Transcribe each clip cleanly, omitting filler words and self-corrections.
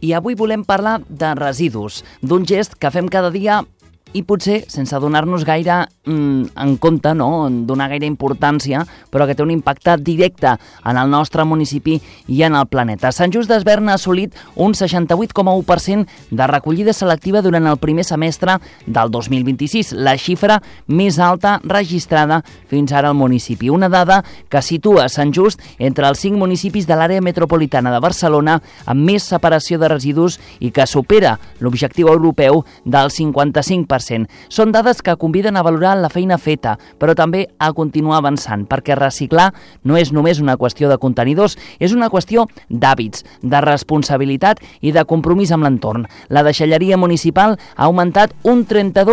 I avui volem parlar de residus, d'un gest que fem cada dia i potser sense donar-nos gaire en compte, no? Donar gaire importància, però que té un impacte directe en el nostre municipi i en el planeta. Sant Just Desvern ha assolit un 68,1% de recollida selectiva durant el primer semestre del 2026, la xifra més alta registrada fins ara al municipi. Una dada que situa Sant Just entre els 5 municipis de l'àrea metropolitana de Barcelona amb més separació de residus i que supera l'objectiu europeu del 55%. Són dades que conviden a valorar la feina feta, però també a continuar avançant, perquè reciclar no és només una qüestió de contenidors, és una qüestió d'hàbits, de responsabilitat i de compromís amb l'entorn. La deixalleria municipal ha augmentat un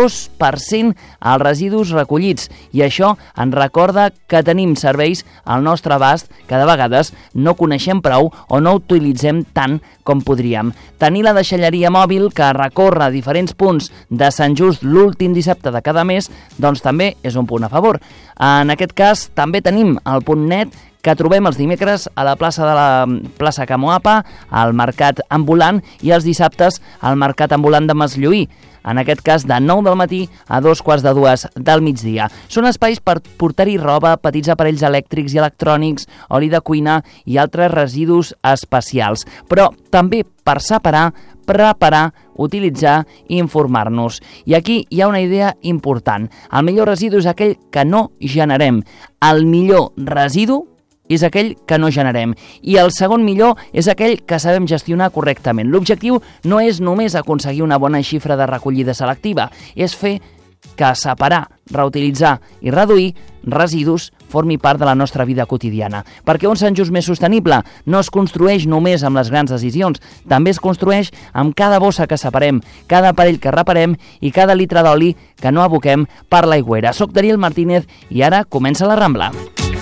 32% els residus recollits i això ens recorda que tenim serveis al nostre abast que de vegades no coneixem prou o no utilitzem tant com podríem. Tenir la deixalleria mòbil que recorre a diferents punts de Sant Just l'últim dissabte de cada mes, doncs també és un punt a favor. En aquest cas també tenim el punt net que trobem els dimecres a la plaça Camoapa, al Mercat Ambulant i els dissabtes al Mercat Ambulant de Maslloí. En aquest cas de 9 del matí a 2:45 del migdia. Són espais per portar-hi roba, petits aparells elèctrics i electrònics, oli de cuina i altres residus especials, però també per separar, preparar, utilitzar i informar-nos. I aquí hi ha una idea important. El millor residu és aquell que no generem. El millor residu és aquell que no generem. I el segon millor és aquell que sabem gestionar correctament. L'objectiu no és només aconseguir una bona xifra de recollida selectiva, és fer que separar, reutilitzar i reduir residus formi part de la nostra vida quotidiana. Perquè un Sant Just més sostenible no es construeix només amb les grans decisions, també es construeix amb cada bossa que separem, cada aparell que reparem i cada litre d'oli que no aboquem per l'aigüera. Soc Daniel Martínez i ara comença la Rambla.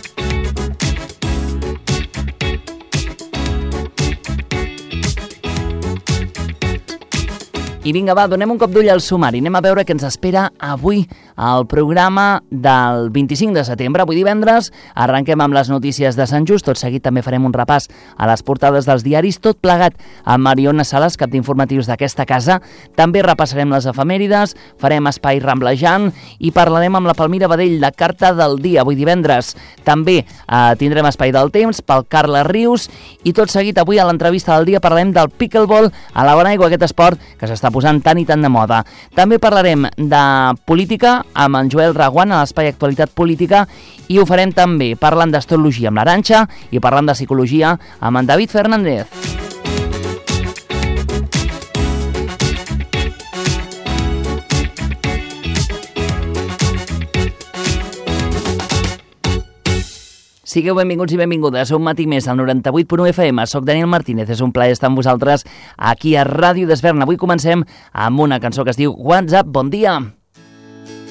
I vinga, va, donem un cop d'ull al sumari. Anem a veure què ens espera avui al programa del 25 de setembre. Avui divendres arrenquem amb les notícies de Sant Just. Tot seguit també farem un repàs a les portades dels diaris, tot plegat amb Mariona Sales, cap d'informatius d'aquesta casa. També repassarem les efemèrides, farem espai ramblejant i parlarem amb la Palmira Badell, la carta del dia, avui divendres. També tindrem espai del temps pel Carles Rius i tot seguit avui a l'entrevista del dia parlarem del pickleball a la Bonaigua, aquest esport que s'està posant tant i tant de moda. També parlarem de política amb en Joel Raguant a l'Espai Actualitat Política i ho farem també parlant d'astrologia amb l'Arantxa i parlant de psicologia amb en David Fernández. Sigueu benvinguts i benvingudes a un matí més al 98.1 FM. Soc Daniel Martínez, és un plaer estar amb vosaltres aquí a Ràdio Desvern. Avui comencem amb una cançó que es diu What's Up, bon dia!